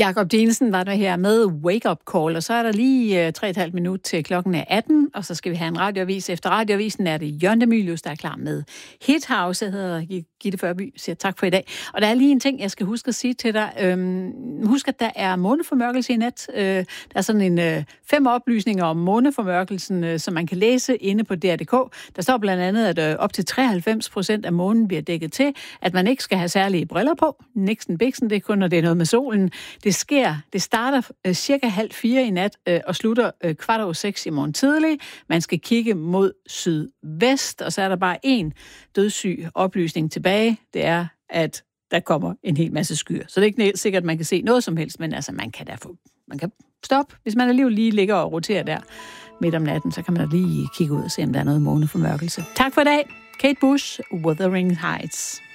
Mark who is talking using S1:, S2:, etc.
S1: Jakob Dinesen var der her med Wake Up Call, og så er der lige 3,5 minutter til klokken er 18, og så skal vi have en radioavis. Efter radioavisen er det Jørgen Demilius, der er klar med Hit House. Jeg hedder Gitte Førby, siger tak for i dag. Og der er lige en ting, jeg skal huske at sige til dig. Husk, at der er måneformørkelse i nat. Der er sådan en 5 oplysninger om måneformørkelsen, som man kan læse inde på DR.dk. Der står blandt andet, at op til 93% af månen bliver dækket til, at man ikke skal have særlige briller på. Nixon Bixen, det er kun, når det er noget med solen. Det starter cirka 3:30 i nat og slutter 5:15 i morgen tidlig. Man skal kigge mod sydvest, og så er der bare en dødssyg oplysning tilbage. Det er, at der kommer en hel masse skyer. Så det er ikke sikkert, at man kan se noget som helst, men altså, man kan stoppe. Hvis man alligevel lige ligger og roterer der midt om natten, så kan man da lige kigge ud og se, om der er noget måneformørkelse. Tak for i dag. Kate Bush, Wuthering Heights.